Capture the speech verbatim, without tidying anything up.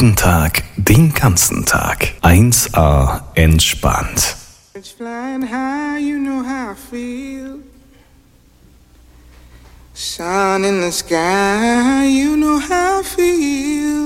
Jeden Tag, den ganzen Tag. eins a entspannt. It's flying high, you know how I feel. Sun in the sky, you know how I feel.